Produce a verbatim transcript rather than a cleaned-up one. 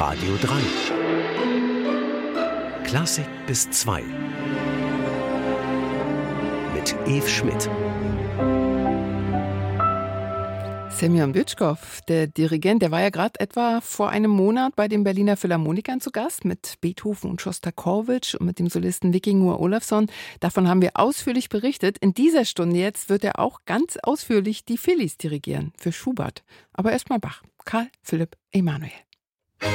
Radio drei. Klassik bis zwei. Mit Eve Schmidt. Semyon Bytschkow, der Dirigent, der war ja gerade etwa vor einem Monat bei den Berliner Philharmonikern zu Gast mit Beethoven und Schostakowitsch und mit dem Solisten Vikingur Olafsson. Davon haben wir ausführlich berichtet. In dieser Stunde jetzt wird er auch ganz ausführlich die Phillies dirigieren für Schubert. Aber erstmal Bach, Karl Philipp Emanuel.